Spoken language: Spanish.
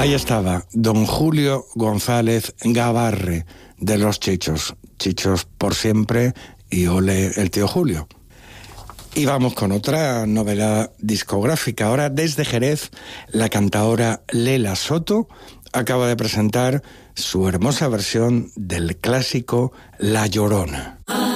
Ahí estaba don Julio González Gabarre, de Los Chichos. Chichos por siempre y ole el tío Julio. Y vamos con otra novedad discográfica. Ahora desde Jerez, la cantaora Lela Soto acaba de presentar su hermosa versión del clásico La Llorona.